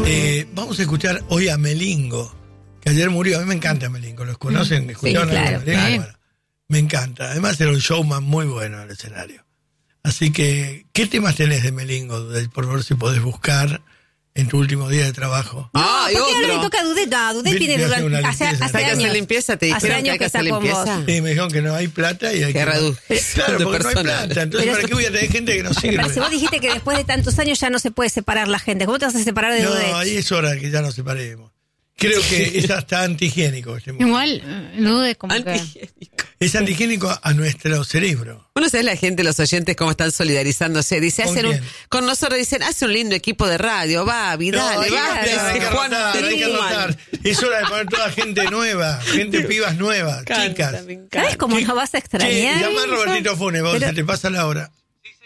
Vamos a escuchar hoy a Melingo, que ayer murió. A mí me encanta Melingo. ¿Los conocen? ¿Escucharon? Sí, claro. Melingo? Bueno, me encanta. Además era un showman muy bueno en el escenario. Así que, ¿qué temas tenés de Melingo? Por favor, si podés buscar en tu último día de trabajo. ¿Por qué ahora le toca a Dudet? No, Dudet tiene hace años. Limpieza, ¿te Hace dijeron años que hay que que hacer está con limpieza? vos. Sí, me dijeron que no hay plata y hay Que reduzcan Claro, de porque no hay personal. plata. Entonces, Pero ¿para qué voy a tener gente que no Pero si sirve? vos dijiste que después de tantos años ya no se puede separar la gente, ¿cómo te vas a separar de Dudet? No, ahí es hora que ya nos separemos. Creo que es hasta antihigiénico este mundo. Igual, Dudet como que... Antihigiénico. Es antihigiénico a nuestro cerebro. Bueno, ¿sabes la gente, los oyentes, cómo están solidarizándose? Dice, ¿Con quién? con nosotros dicen, hace un lindo equipo de radio, va, Vidal, hay va, que dice Juan rotar, hay que Tucumán. rotar. Es hora de poner toda gente nueva, pibas nuevas, chicas. ¿Sabes cómo nos vas a extrañar? Llama a Robertito Funes, vos, Pero- se te pasa la hora.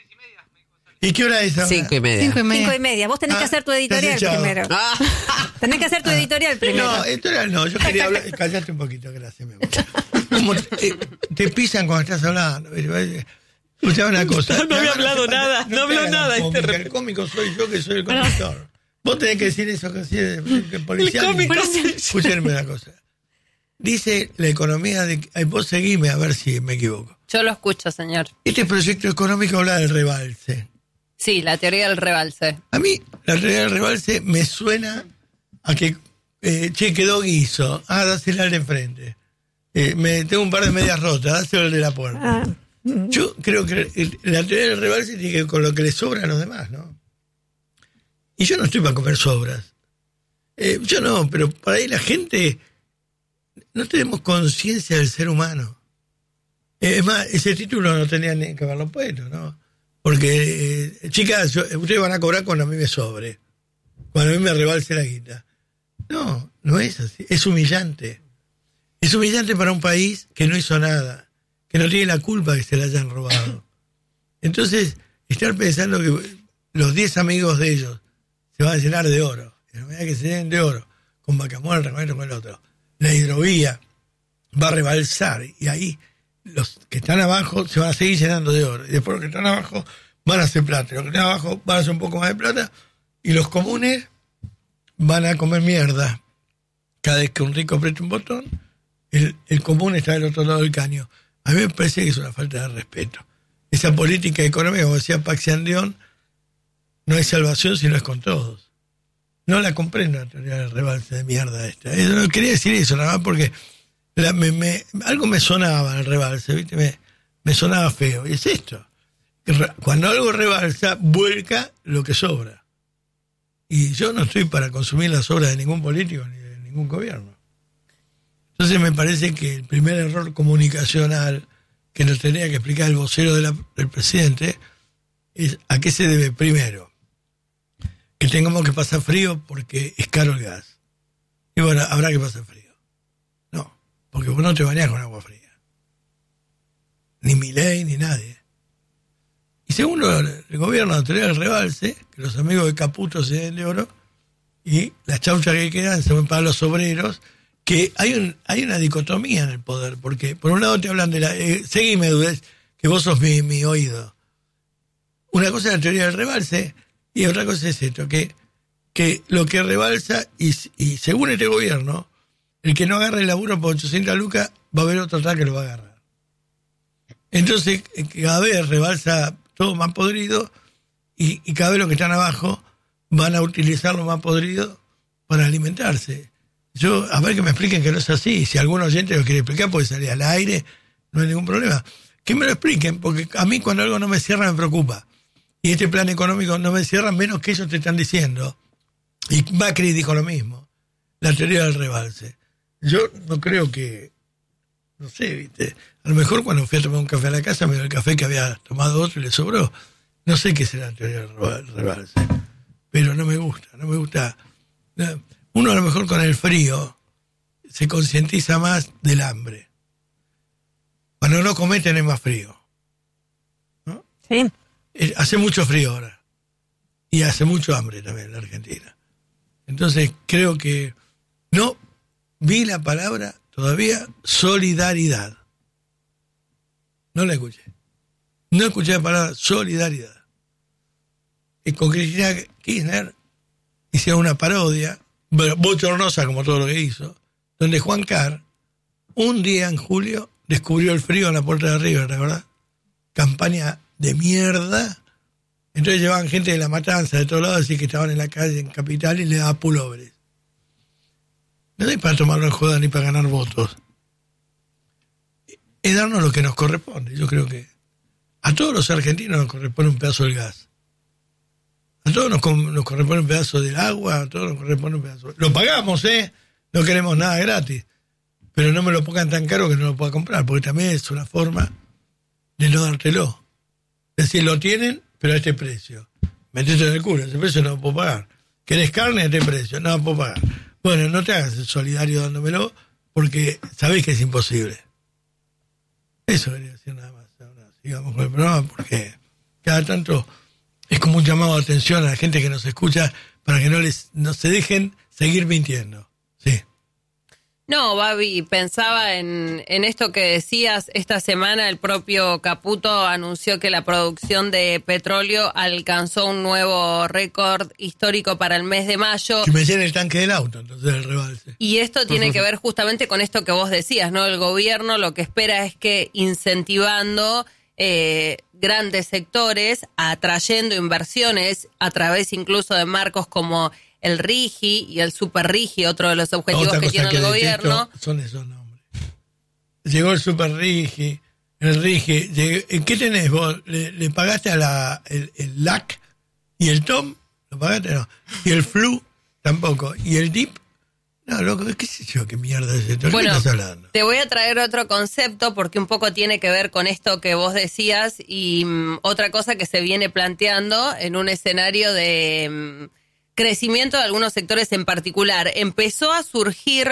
¿Y qué hora es ahora? 5:30. 5:30. Vos tenés que hacer tu editorial estás echado. primero. Ah, Tenés que hacer tu editorial primero. No, editorial no, yo quería hablar. Callate un poquito, gracias, mi amor. Como te pisan cuando estás hablando. Escuchá una cosa. No había hablado nada, no habló te hagas nada, cómica, el cómico soy yo que soy el conductor. Vos tenés que decir eso que así de policial. El cómico soy yo. Escúchenme una cosa. Dice la economía de... Vos seguime a ver si me equivoco. Yo lo escucho, señor. Este proyecto económico habla del rebalse. Sí, la teoría del rebalse. A mí, la teoría del rebalse me suena a que, quedó guiso. Dásela al de enfrente. Tengo un par de medias rotas, dáselo al de la puerta. Yo creo que la teoría del rebalse tiene que ver con lo que le sobra a los demás, ¿no? Y yo no estoy para comer sobras. Yo no, pero por ahí la gente... No tenemos conciencia del ser humano. Es más, ese título no tenía ni que haberlo puesto, ¿no? Porque, chicas, ustedes van a cobrar cuando a mí me sobre. Cuando a mí me rebalse la guita. No, no es así. Es humillante. Es humillante para un país que no hizo nada, que no tiene la culpa que se la hayan robado. Entonces, estar pensando que los 10 amigos de ellos se van a llenar de oro. En la medida que se llenen de oro, con Bacamol, reconecto con el otro, la hidrovía va a rebalsar y ahí los que están abajo se van a seguir llenando de oro. Y después los que están abajo van a hacer plata. Los que están abajo van a hacer un poco más de plata. Y los comunes van a comer mierda. Cada vez que un rico aprieta un botón, el común está del otro lado del caño. A mí me parece que es una falta de respeto. Esa política económica, como decía Paxiandión, no hay salvación si no es con todos. No la comprendo la teoría del rebalse de mierda esta. No quería decir eso nada más porque algo me sonaba en el rebalse, ¿viste? Me sonaba feo. Y es esto. Cuando algo rebalsa, vuelca lo que sobra. Y yo no estoy para consumir las obras de ningún político ni de ningún gobierno. Entonces me parece que el primer error comunicacional que nos tenía que explicar el vocero del presidente es a qué se debe primero. Que tengamos que pasar frío porque es caro el gas. Y bueno, habrá que pasar frío. No, porque vos no te bañás con agua fría. Ni Milei, ni nadie. Y segundo, el gobierno la teoría del rebalse, que los amigos de Caputo se den de oro, y las chauchas que quedan se van para los obreros, que hay una dicotomía en el poder, porque por un lado te hablan de la... seguime, Dudet, que vos sos mi oído. Una cosa es la teoría del rebalse, y otra cosa es esto, que lo que rebalsa, y según este gobierno, el que no agarre el laburo por 800 lucas, va a haber otro atrás que lo va a agarrar. Entonces, cada vez rebalsa todo más podrido, y cada vez los que están abajo van a utilizar lo más podrido para alimentarse. A ver que me expliquen que no es así. Si algún oyente lo quiere explicar, puede salir al aire, no hay ningún problema. Que me lo expliquen, porque a mí cuando algo no me cierra me preocupa. Y este plan económico no me cierra menos que ellos te están diciendo. Y Macri dijo lo mismo. La teoría del rebalse. Yo no creo que... No sé, ¿viste? A lo mejor cuando fui a tomar un café a la casa me dio el café que había tomado otro y le sobró. No sé qué será la teoría del rebalse. Pero no me gusta. Uno a lo mejor con el frío se concientiza más del hambre. Cuando no come tenés más frío. ¿No? Sí. Hace mucho frío ahora. Y hace mucho hambre también en la Argentina. Entonces creo que no vi la palabra todavía solidaridad. No la escuché. No escuché la palabra solidaridad. Y con Cristina Kirchner hicieron una parodia, bochornosa como todo lo que hizo, donde Juan Carr, un día en julio, descubrió el frío en la puerta de River, ¿verdad? Campaña de mierda. Entonces llevaban gente de La Matanza, de todos lados, así que estaban en la calle, en Capital, y le daba pullovers. No es para tomarlo en joda ni para ganar votos. Es darnos lo que nos corresponde. Yo creo que a todos los argentinos nos corresponde un pedazo del gas. A todos nos corresponde un pedazo del agua, a todos nos corresponde un pedazo. Lo pagamos, no queremos nada gratis. Pero no me lo pongan tan caro que no lo pueda comprar, porque también es una forma de no dártelo. Es decir, lo tienen, pero a este precio. Metete en el culo, ese precio no lo puedo pagar. ¿Querés carne a este precio? No lo puedo pagar. Bueno, no te hagas el solidario dándomelo, porque sabés que es imposible. Eso quería decir nada más. Ahora sigamos con el programa, porque cada tanto es como un llamado de atención a la gente que nos escucha para que no se dejen seguir mintiendo. Sí. No, Babi, pensaba en esto que decías. Esta semana el propio Caputo anunció que la producción de petróleo alcanzó un nuevo récord histórico para el mes de mayo. Que me llene el tanque del auto, entonces el rebalse. Y esto tiene que ver justamente con esto que vos decías, ¿no? El gobierno lo que espera es que incentivando grandes sectores, atrayendo inversiones a través incluso de marcos como el RIGI y el Super RIGI, otro de los objetivos que tiene el gobierno. Son esos nombres. Llegó el Super RIGI, el RIGI. ¿Qué tenés vos? ¿Le pagaste a el LAC y el TOM? ¿Lo pagaste? No. Y el FLU tampoco. ¿Y el DIP? No, loco, qué sé yo, qué mierda es esto. Bueno, ¿Qué estás hablando? Te voy a traer otro concepto porque un poco tiene que ver con esto que vos decías y otra cosa que se viene planteando en un escenario de crecimiento de algunos sectores en particular. Empezó a surgir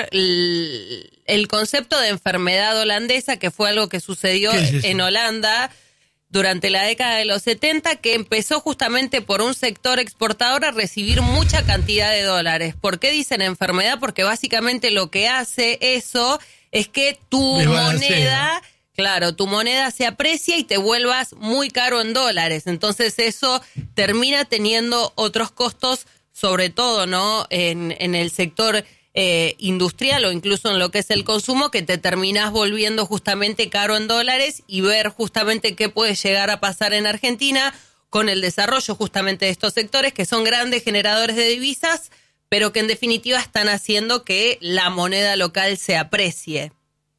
el concepto de enfermedad holandesa, que fue algo que sucedió en Holanda durante la década de los 70, que empezó justamente por un sector exportador a recibir mucha cantidad de dólares. ¿Por qué dicen enfermedad? Porque básicamente lo que hace eso es que tu moneda... Claro, tu moneda se aprecia y te vuelvas muy caro en dólares. Entonces eso termina teniendo otros costos, sobre todo, ¿no? En el sector industrial o incluso en lo que es el consumo, que te terminás volviendo justamente caro en dólares, y ver justamente qué puede llegar a pasar en Argentina con el desarrollo justamente de estos sectores que son grandes generadores de divisas, pero que en definitiva están haciendo que la moneda local se aprecie.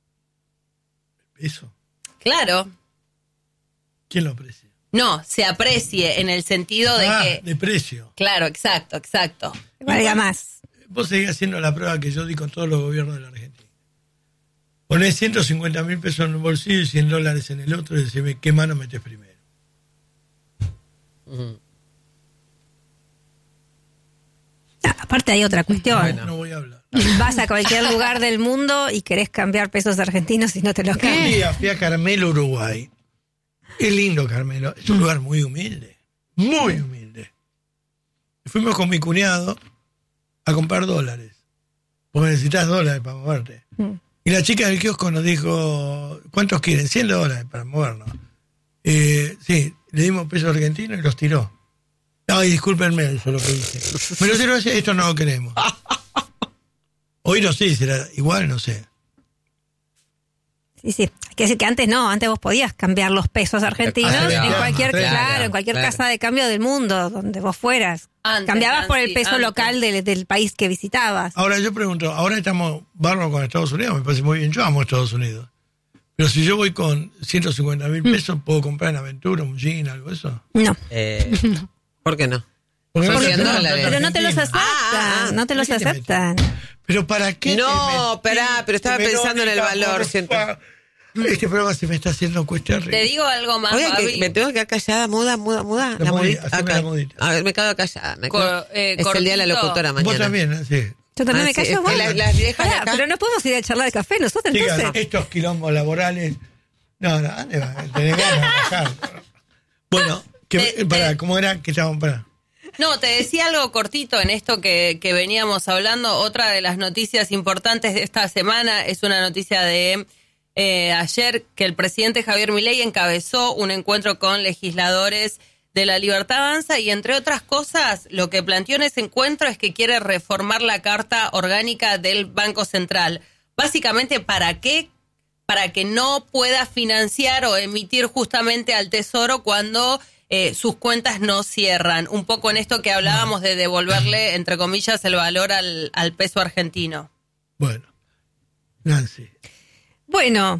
¿Eso? Claro. ¿Quién lo aprecia? No, se aprecie en el sentido de que... de precio. Claro, exacto. Valga más. Vos seguís haciendo la prueba que yo di con todos los gobiernos de la Argentina. Ponés 150.000 pesos en un bolsillo y $100 en el otro y decime qué mano metés primero. Aparte hay otra cuestión. Bueno, no voy a hablar. Vas a cualquier lugar del mundo y querés cambiar pesos argentinos y no te los Un cambian. día fui a Carmelo, Uruguay. Es lindo Carmelo. Es un lugar muy humilde. Muy humilde. Fuimos con mi cuñado a comprar dólares. Porque necesitas dólares para moverte. Y la chica del kiosco nos dijo, ¿cuántos quieren? $100 para movernos. Sí, le dimos pesos argentinos y los tiró. Ay, discúlpenme, eso es lo que dije. Me lo tiró así, esto no lo queremos. Hoy no sé, será igual, no sé. Sí. Hay que decir que antes no, antes vos podías cambiar los pesos argentinos en cualquier, en cualquier casa de cambio del mundo, donde vos fueras. Cambiabas por el peso local del país que visitabas. Ahora yo pregunto, ahora estamos bárbaros con Estados Unidos, me parece muy bien, yo amo Estados Unidos. Pero si yo voy con 150.000 pesos, ¿puedo comprar en Aventura, un jean, algo de eso? No. ¿Por qué no? Porque Son no 100 se dólares. Pero no te los aceptan, no te los ¿Por qué te aceptan. ¿Pero para qué? No, pero estaba pensando en el valor. Este programa se me está haciendo cuesta arriba. Te digo algo más, Oiga, Babi. que me tengo que quedar callada, muda. La modita, haceme la modita. A ver, me quedo callada. Es el día de la cortito. locutora mañana. Vos también, sí. Yo también me Sí, callo, es que bueno. las viejas de Pará, acá... pero no podemos ir a charlar de café nosotros, Chicas, entonces. estos quilombos laborales. No, ¿dónde va? Tenés ganas de bajar. Bueno, ¿cómo era que estábamos para? No, te decía algo cortito en esto que veníamos hablando. Otra de las noticias importantes de esta semana es una noticia de ayer, que el presidente Javier Milei encabezó un encuentro con legisladores de La Libertad Avanza, y entre otras cosas, lo que planteó en ese encuentro es que quiere reformar la Carta Orgánica del Banco Central. Básicamente, ¿para qué? Para que no pueda financiar o emitir justamente al Tesoro cuando sus cuentas no cierran. Un poco en esto que hablábamos de devolverle, entre comillas, el valor al peso argentino. Bueno, Nancy. Bueno,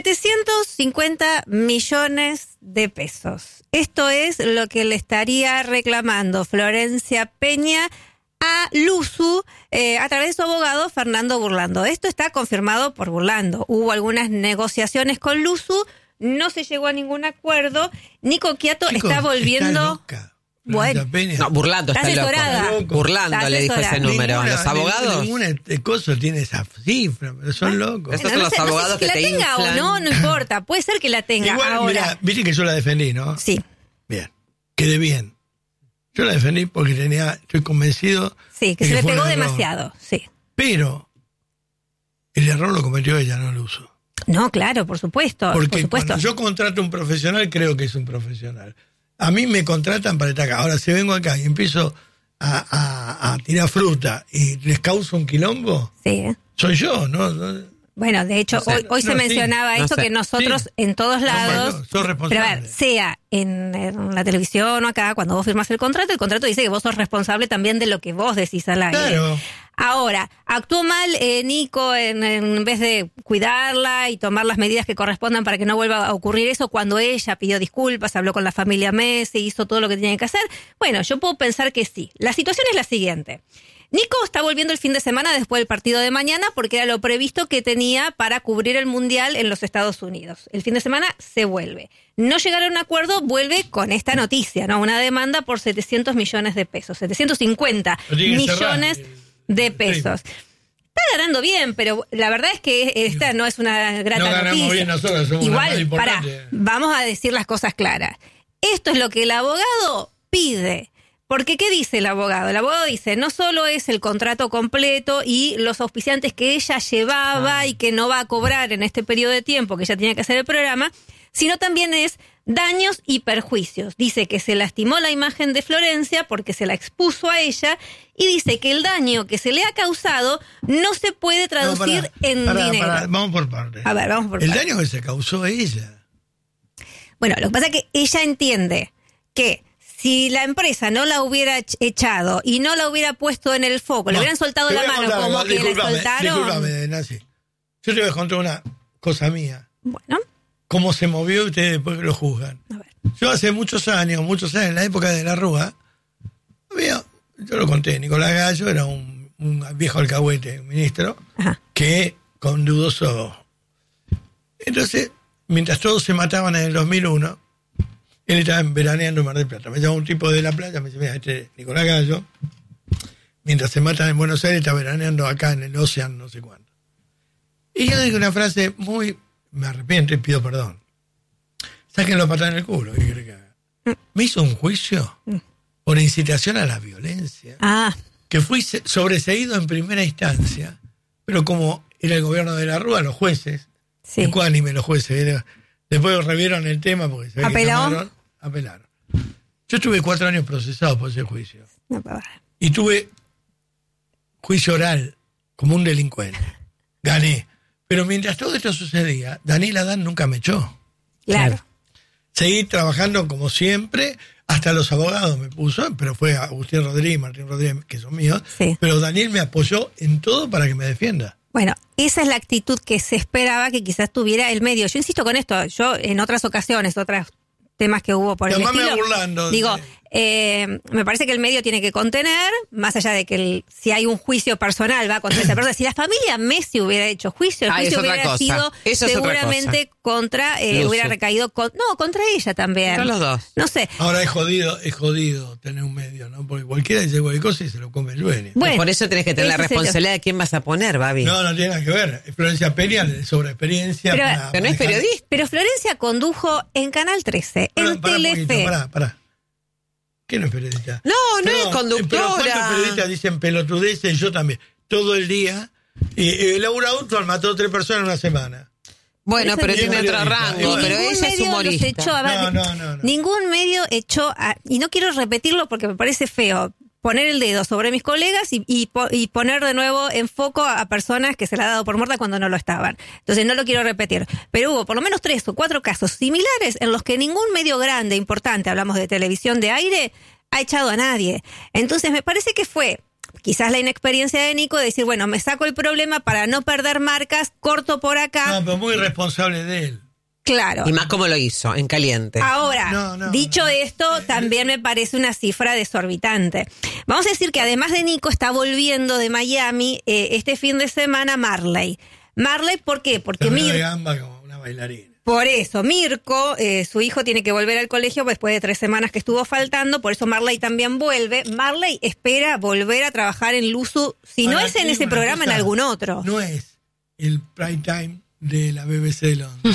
750 millones de pesos. Esto es lo que le estaría reclamando Florencia Peña a Luzu a través de su abogado Fernando Burlando. Esto está confirmado por Burlando. Hubo algunas negociaciones con Luzu, no se llegó a ningún acuerdo. Nico Quiato está volviendo... Está loca. Bueno, no, Burlando está loco. Burlando le dijo ese número. ¿Los abogados? Ninguna cosa tiene esa cifra, pero son locos. Estos son los abogados que te inflan. La tenga o no importa. Puede ser que la tenga. Igual, ahora. Mirá, viste que yo la defendí, ¿no? Sí. Bien, quedé bien. Yo la defendí porque estoy convencido. Sí, que se le pegó demasiado, sí. Pero el error lo cometió ella, no lo usó. No, claro, por supuesto. Porque por supuesto. cuando yo contrato a un profesional, creo que es un profesional. A mí me contratan para estar acá. Ahora, si vengo acá y empiezo a tirar fruta y les causo un quilombo, sí. Soy yo, ¿no? Bueno, de hecho, hoy se mencionaba esto, que nosotros en todos lados, sos responsable. pero a ver, sea en la televisión o acá, cuando vos firmás el contrato dice que vos sos responsable también de lo que vos decís al aire. Claro. Ahora, actuó mal Nico en vez de cuidarla y tomar las medidas que correspondan para que no vuelva a ocurrir eso, cuando ella pidió disculpas, habló con la familia Messi, hizo todo lo que tenía que hacer. Bueno, yo puedo pensar que sí. La situación es la siguiente. Nico está volviendo el fin de semana después del partido de mañana porque era lo previsto que tenía para cubrir el Mundial en los Estados Unidos. El fin de semana se vuelve. No llegar a un acuerdo, vuelve con esta noticia, ¿no? Una demanda por 700 millones de pesos, 750 millones de pesos. Está ganando bien, pero la verdad es que esta no es una grata noticia. No ganamos bien nosotros, somos igual, vamos a decir las cosas claras. Esto es lo que el abogado pide. Porque, ¿qué dice el abogado? El abogado dice, no solo es el contrato completo y los auspiciantes que ella llevaba y que no va a cobrar en este periodo de tiempo que ella tenía que hacer el programa, sino también es daños y perjuicios. Dice que se lastimó la imagen de Florencia porque se la expuso a ella y dice que el daño que se le ha causado no se puede traducir en dinero. Vamos por partes. A ver, vamos por partes. El daño que se causó ella. Bueno, lo que pasa es que ella entiende que si la empresa no la hubiera echado y no la hubiera puesto en el foco, le hubieran soltado la mano como que le soltaron. Disculpame, Nancy. Yo te voy a contar una cosa mía. Bueno. Cómo se movió y ustedes después lo juzgan. A ver. Yo hace muchos años, en la época de la Rúa, yo lo conté, Nicolás Gallo era un viejo alcahuete, un ministro, que con dudoso. Entonces, mientras todos se mataban en el 2001, él estaba veraneando en Mar del Plata. Me llamó un tipo de la playa, me dice, mira, este es Nicolás Gallo, mientras se matan en Buenos Aires, está veraneando acá en el Océano, no sé cuánto. Y yo dije una frase me arrepiento y pido perdón. Sáquenlo patada en el culo. ¿Qué quiere que haga? Me hizo un juicio por incitación a la violencia, que fui sobreseído en primera instancia, pero como era el gobierno de la Rúa, los jueces, ecuánime los jueces, después revieron el tema porque se ve que apelaron. Yo estuve 4 años procesado por ese juicio. Y tuve juicio oral como un delincuente. Gané. Pero mientras todo esto sucedía, Daniel Adán nunca me echó. Claro. Seguí trabajando como siempre, hasta los abogados me puso, pero fue Agustín Rodríguez, Martín Rodríguez, que son míos, pero Daniel me apoyó en todo para que me defienda. Bueno, esa es la actitud que se esperaba que quizás tuviera el medio. Yo insisto con esto, yo en otras ocasiones, otros temas que hubo por el estilo, burlando, digo, me parece que el medio tiene que contener, más allá de que si hay un juicio personal va contra esa persona. Si la familia Messi hubiera hecho juicio, el juicio hubiera sido seguramente contra, hubiera recaído contra ella también. Contra los dos. No sé. Ahora es jodido tener un medio, ¿no? Porque cualquiera dice cualquier cosa y se lo come el dueño. Bueno, por eso tenés que tener la responsabilidad de quién vas a poner, Babi. No tiene nada que ver. Florencia Peña sobre experiencia. Pero no es periodista. Pero Florencia condujo en Canal 13, en Telefe. Pará. ¿Qué no es periodista? No es conductora. Pero ¿cuántos periodistas dicen pelotudeces? Yo también. Todo el día. Y Laura Outman mató 3 personas en una semana. Bueno, pero tiene otro rango, pero ella es humorista. Echó, No. Ningún medio echó, y no quiero repetirlo porque me parece feo, poner el dedo sobre mis colegas y poner de nuevo en foco a personas que se la ha dado por muerta cuando no lo estaban. Entonces no lo quiero repetir. Pero hubo por lo menos 3 o 4 casos similares en los que ningún medio grande, importante, hablamos de televisión de aire, ha echado a nadie. Entonces me parece que fue quizás la inexperiencia de Nico de decir, bueno, me saco el problema para no perder marcas, corto por acá. No, pero muy responsable de él. Claro. Y más como lo hizo, en caliente. Ahora, dicho esto, también me parece una cifra desorbitante. Vamos a decir que además de Nico, está volviendo de Miami este fin de semana Marley. Marley, ¿por qué? Porque Mirko... de gamba como una bailarina. Por eso, Mirko, su hijo tiene que volver al colegio después de 3 semanas que estuvo faltando, por eso Marley también vuelve. Marley espera volver a trabajar en Luzu, si no es en ese programa, en algún otro. No es el prime time de la BBC de Londres.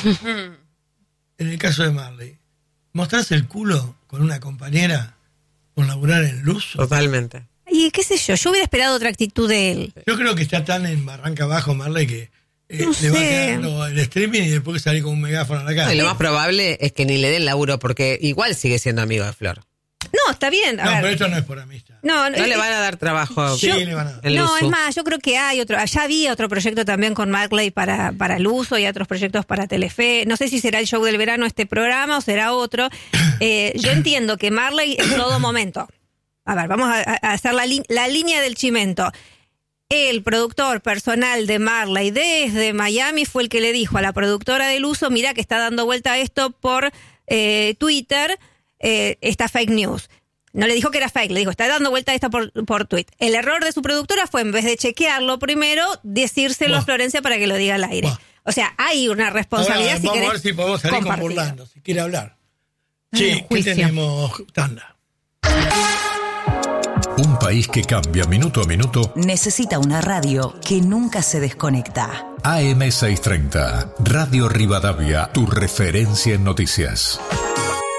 En el caso de Marley, ¿mostrarse el culo con una compañera por laburar en Luzu? Totalmente. Y qué sé yo hubiera esperado otra actitud de él. Yo creo que está tan en barranca abajo Marley que le va quedando el streaming y después salir con un megáfono a la cara. Y lo más probable es que ni le den laburo porque igual sigue siendo amigo de Flor. No, está bien. No, pero esto no es por amistad. No le van a dar trabajo. Sí, le van a dar. No, es más, yo creo que hay otro. Allá había otro proyecto también con Marley para Luzu y otros proyectos para Telefe. No sé si será el show del verano este programa o será otro. Yo entiendo que Marley en todo momento. A ver, vamos a hacer la línea del chimento. El productor personal de Marley desde Miami fue el que le dijo a la productora de Luzu, mira que está dando vuelta esto por Twitter, esta fake news. No le dijo que era fake, le dijo, está dando vuelta esto por tweet. El error de su productora fue, en vez de chequearlo primero, decírselo a Florencia para que lo diga al aire. O sea, hay una responsabilidad. Ahora, vamos a ver si podemos salir con Burlando, si quiere hablar. Sí, ¿qué tenemos, Tanda? Un país que cambia minuto a minuto necesita una radio que nunca se desconecta. AM630, Radio Rivadavia, tu referencia en noticias.